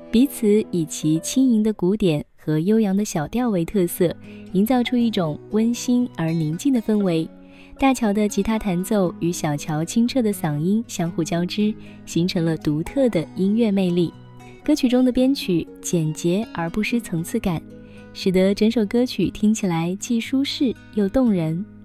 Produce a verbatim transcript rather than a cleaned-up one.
彼此以其轻盈的鼓点和悠扬的小调为特色，营造出一种温馨而宁静的氛围。大乔的吉他弹奏与小乔清澈的嗓音相互交织，形成了独特的音乐魅力。歌曲中的编曲简洁而不失层次感，使得整首歌曲听起来既舒适又动人。